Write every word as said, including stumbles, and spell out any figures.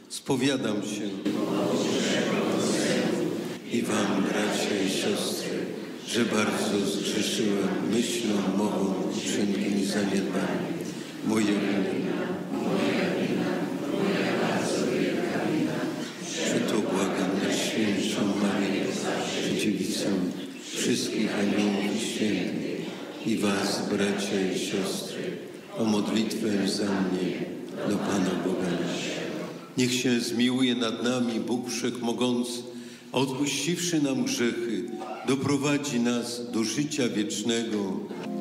Spowiadam się i wam, bracia i siostry, że bardzo zgrzeszyłem myślą, mową, uczynkiem i zaniedbaniem. Moje wina, moja wina, moja bardzo wielka wina. Przeto błagam Najświętszą Maryję, Dziewicę wszystkich aniołów i świętych i was, bracia i siostry, o modlitwę za mnie do Pana Boga naszego. Niech się zmiłuje nad nami Bóg Wszechmogący, a odpuściwszy nam grzechy, doprowadzi nas do życia wiecznego.